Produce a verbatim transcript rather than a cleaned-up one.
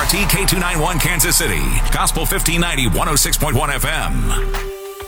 R T K two ninety-one Kansas City. Gospel fifteen ninety, one oh six point one F M.